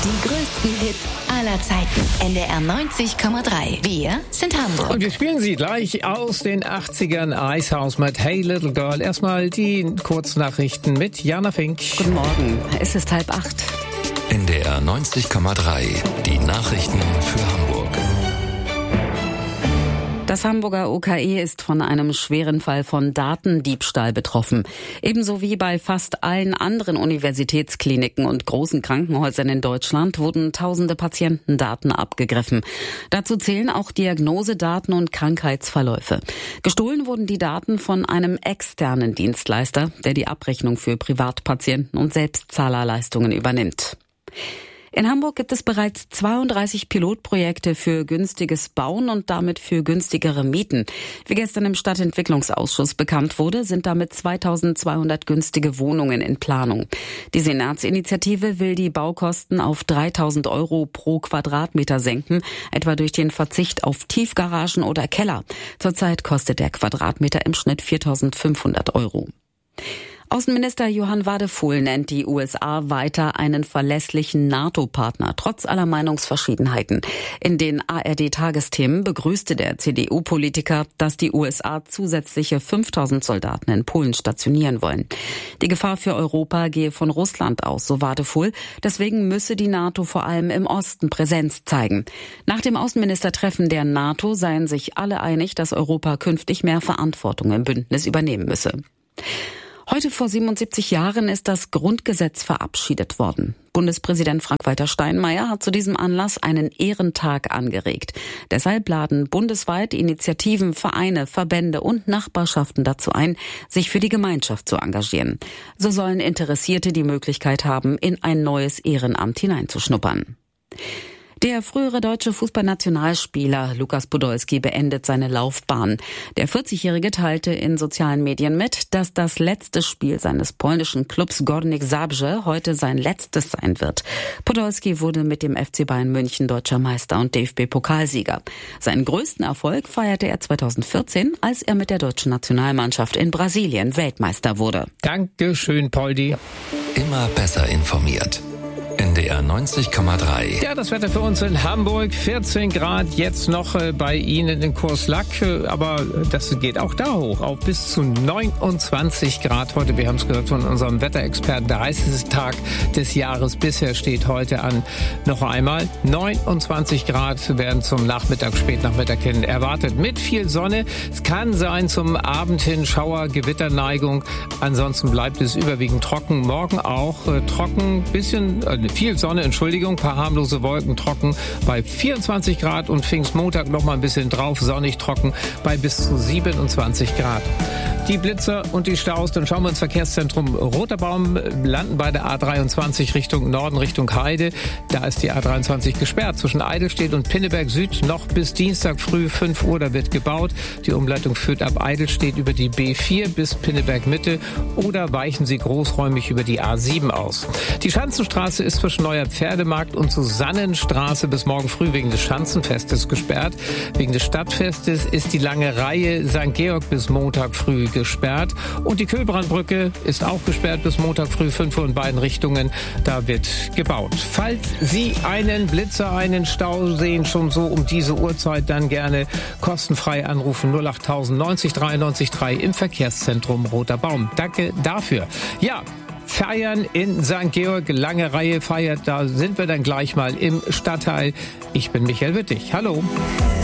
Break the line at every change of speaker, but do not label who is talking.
Die größten Hits aller Zeiten. NDR 90,3. Wir sind Hamburg.
Und wir spielen sie gleich aus den 80ern. Icehouse mit Hey Little Girl. Erstmal die Kurznachrichten mit Jana Fink.
Guten Morgen. Es ist 7:30.
NDR 90,3. Die Nachrichten für Hamburg.
Das Hamburger OKE ist von einem schweren Fall von Datendiebstahl betroffen. Ebenso wie bei fast allen anderen Universitätskliniken und großen Krankenhäusern in Deutschland wurden tausende Patientendaten abgegriffen. Dazu zählen auch Diagnosedaten und Krankheitsverläufe. Gestohlen wurden die Daten von einem externen Dienstleister, der die Abrechnung für Privatpatienten und Selbstzahlerleistungen übernimmt. In Hamburg gibt es bereits 32 Pilotprojekte für günstiges Bauen und damit für günstigere Mieten. Wie gestern im Stadtentwicklungsausschuss bekannt wurde, sind damit 2200 günstige Wohnungen in Planung. Die Senatsinitiative will die Baukosten auf 3.000 € pro Quadratmeter senken, etwa durch den Verzicht auf Tiefgaragen oder Keller. Zurzeit kostet der Quadratmeter im Schnitt 4.500 €. Außenminister Johann Wadefuhl nennt die USA weiter einen verlässlichen NATO-Partner, trotz aller Meinungsverschiedenheiten. In den ARD-Tagesthemen begrüßte der CDU-Politiker, dass die USA zusätzliche 5.000 Soldaten in Polen stationieren wollen. Die Gefahr für Europa gehe von Russland aus, so Wadefuhl. Deswegen müsse die NATO vor allem im Osten Präsenz zeigen. Nach dem Außenministertreffen der NATO seien sich alle einig, dass Europa künftig mehr Verantwortung im Bündnis übernehmen müsse. Heute vor 77 Jahren ist das Grundgesetz verabschiedet worden. Bundespräsident Frank-Walter Steinmeier hat zu diesem Anlass einen Ehrentag angeregt. Deshalb laden bundesweit Initiativen, Vereine, Verbände und Nachbarschaften dazu ein, sich für die Gemeinschaft zu engagieren. So sollen Interessierte die Möglichkeit haben, in ein neues Ehrenamt hineinzuschnuppern. Der frühere deutsche Fußballnationalspieler Lukas Podolski beendet seine Laufbahn. Der 40-Jährige teilte in sozialen Medien mit, dass das letzte Spiel seines polnischen Clubs Górnik Zabrze heute sein letztes sein wird. Podolski wurde mit dem FC Bayern München deutscher Meister und DFB-Pokalsieger. Seinen größten Erfolg feierte er 2014, als er mit der deutschen Nationalmannschaft in Brasilien Weltmeister wurde.
Dankeschön, Poldi.
Immer besser informiert. NDR 90,3.
Ja, das Wetter für uns in Hamburg. 14 Grad jetzt noch bei Ihnen in Courslac. Aber das geht auch da hoch, auf bis zu 29 Grad heute. Wir haben es gehört von unserem Wetterexperten. Der heißeste Tag des Jahres bisher steht heute an. Noch einmal 29 Grad werden zum Nachmittag, Spätnachmittag hin erwartet. Mit viel Sonne. Es kann sein zum Abend hin Schauer, Gewitterneigung. Ansonsten bleibt es überwiegend trocken. Morgen auch trocken, viel Sonne, paar harmlose Wolken, trocken bei 24 Grad und Pfingstmontag noch mal ein bisschen drauf, sonnig trocken bei bis zu 27 Grad. Die Blitzer und die Staus, dann schauen wir ins Verkehrszentrum Roter Baum, landen bei der A23 Richtung Norden, Richtung Heide. Da ist die A23 gesperrt zwischen Eidelstedt und Pinneberg Süd noch bis Dienstag früh 5 Uhr, da wird gebaut. Die Umleitung führt ab Eidelstedt über die B4 bis Pinneberg Mitte oder weichen Sie großräumig über die A7 aus. Die Schanzenstraße ist zwischen Neuer Pferdemarkt und Susannenstraße bis morgen früh wegen des Schanzenfestes gesperrt. Wegen des Stadtfestes ist die lange Reihe St. Georg bis Montag früh gesperrt. Und die Kühlbrandbrücke ist auch gesperrt bis Montag früh 5 Uhr in beiden Richtungen. Da wird gebaut. Falls Sie einen Blitzer, einen Stau sehen, schon so um diese Uhrzeit, dann gerne kostenfrei anrufen 08000 90 93 3 im Verkehrszentrum Roter Baum. Danke dafür. Ja, Feiern in St. Georg, lange Reihe feiert, da sind wir dann gleich mal im Stadtteil. Ich bin Michael Wittig. Hallo.